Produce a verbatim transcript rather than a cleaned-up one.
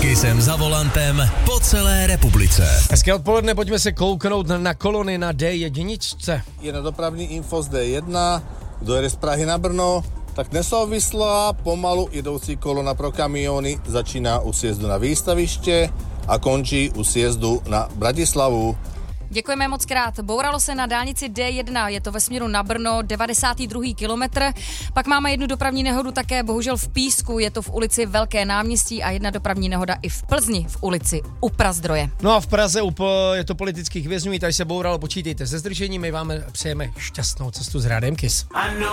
Kissem za volantem po celé republice. Hezké odpoledne, pojďme se kouknout na kolony na dé jedna. Je na dopravní info z dé jedna, kdo jede z Prahy na Brno, tak nesouvislá, pomalu jedoucí kolona pro kamiony začíná u sjezdu na výstaviště a končí u sjezdu na Bratislavu. Děkujeme moc krát. Bouralo se na dálnici dé jedna, je to ve směru na Brno, devadesátý druhý kilometr. Pak máme jednu dopravní nehodu také, bohužel v Písku, je to v ulici Velké náměstí a jedna dopravní nehoda i v Plzni, v ulici U Prazdroje. No a v Praze je to politických vězňů, tady se bouralo, počítejte se zdržením, my vám přejeme šťastnou cestu s Rádiem Kiss.